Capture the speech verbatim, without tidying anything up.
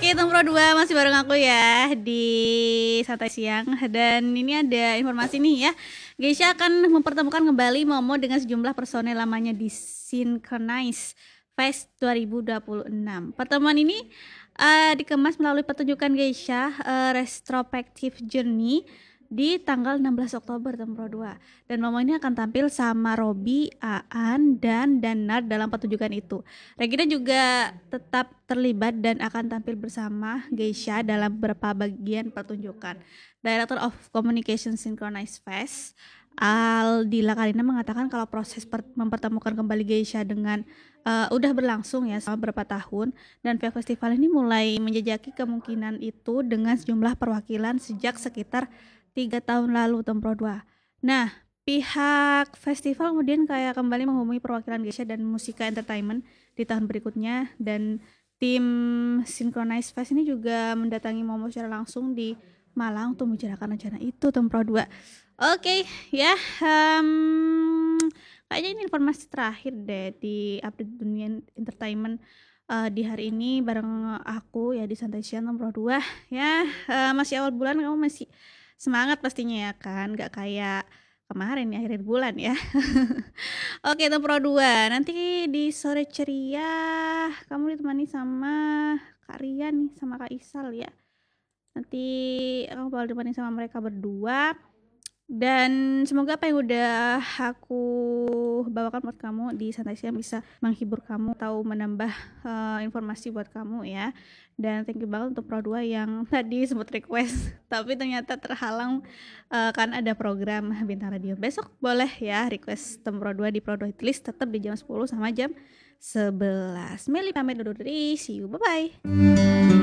Oke, Tempro dua masih bareng aku ya di Santai Siang. Dan ini ada informasi nih ya. Geisha akan mempertemukan kembali Momo dengan sejumlah personel lamanya di Synchronize Fest dua ribu dua puluh enam. Pertemuan ini uh, dikemas melalui pertunjukan Geisha uh, Retrospective Journey di tanggal enam belas Oktober Tempro dua. Dan Momo ini akan tampil sama Robby, Aan, dan Danar dalam pertunjukan itu. Regina juga tetap terlibat dan akan tampil bersama Geisha dalam beberapa bagian pertunjukan. Director of Communication Synchronized Fest, Aldila Karina, mengatakan kalau proses per- mempertemukan kembali Geisha dengan uh, udah berlangsung ya selama beberapa tahun, dan pihak festival ini mulai menjajaki kemungkinan itu dengan sejumlah perwakilan sejak sekitar tiga tahun lalu Tempro dua. Nah, pihak festival kemudian kayak kembali menghubungi perwakilan Geisha dan Musika Entertainment di tahun berikutnya, dan tim Synchronize Fest ini juga mendatangi Momo secara langsung di Malang untuk membicarakan rencana itu Tempro dua. Oke, okay, ya. Um, kayaknya ini informasi terakhir deh di update dunia entertainment uh, di hari ini bareng aku ya di Santai Siang Tempro dua. Ya, uh, masih awal bulan, kamu masih semangat pastinya ya kan, gak kayak kemarin ya akhir bulan ya. Oke Tempro dua, nanti di sore ceria kamu ditemani sama Kak Rian nih, sama Kak Isal ya. Nanti kamu bakal ditemani sama mereka berdua. Dan semoga apa yang udah aku bawakan buat kamu di Santai Siang bisa menghibur kamu atau menambah uh, informasi buat kamu ya. Dan thank you banget untuk Pro dua yang tadi sempat request tapi ternyata terhalang uh, kan ada program Bintang Radio. Besok boleh ya request Tempro dua di Pro dua Hitlist, tetap di jam sepuluh sama jam sebelas. Meli pamit dulu diri, see you, bye bye.